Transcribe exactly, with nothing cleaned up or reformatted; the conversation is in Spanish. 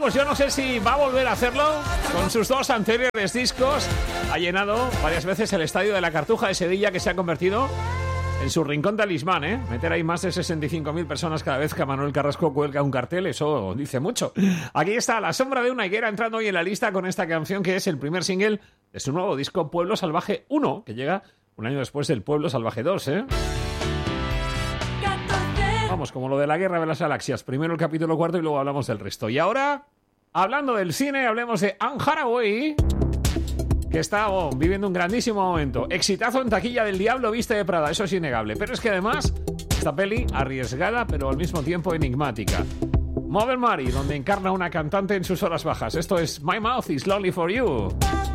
pues yo no sé si va a volver a hacerlo. Con sus dos anteriores discos ha llenado varias veces el estadio de la Cartuja de Sevilla, que se ha convertido en su rincón talismán, ¿eh? Meter ahí más de sesenta y cinco mil personas cada vez que Manuel Carrasco cuelga un cartel, eso dice mucho. Aquí está La sombra de una higuera, entrando hoy en la lista con esta canción que es el primer single de su nuevo disco Pueblo Salvaje uno, que llega un año después del Pueblo Salvaje dos, ¿eh? Vamos, como lo de la Guerra de las Galaxias. Primero el capítulo cuarto y luego hablamos del resto. Y ahora, hablando del cine, hablemos de Anne Hathaway, que está oh, viviendo un grandísimo momento. Exitazo en taquilla del Diablo Viste de Prada, eso es innegable. Pero es que además, esta peli arriesgada, pero al mismo tiempo enigmática. Mother Mary, donde encarna una cantante en sus horas bajas. Esto es My Mouth is Lonely for You.